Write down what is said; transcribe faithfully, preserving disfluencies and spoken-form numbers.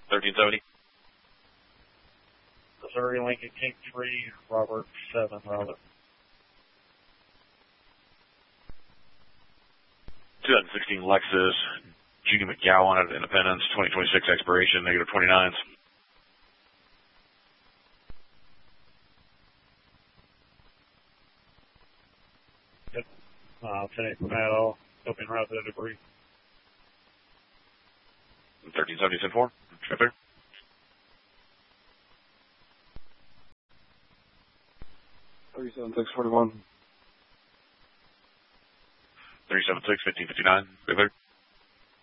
thirteen seventy. Missouri Lincoln King three, Robert seven, Robert. twenty sixteen Lexus, Judy McGowan out of Independence, twenty twenty-six expiration, negative twenty-nines. Yep. Uh, ten eight Paddle, helping route the debris. thirteen seventy, ten four. Right there. thirty-seven six forty-one. thirty-seven six, fifteen fifty-nine. Right there.